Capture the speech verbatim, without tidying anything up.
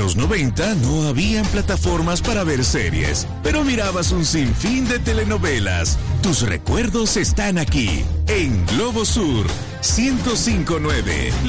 los noventa no habían plataformas para ver series, pero mirabas un sinfín de telenovelas. Tus recuerdos están aquí, en Globo Sur ciento cinco punto nueve,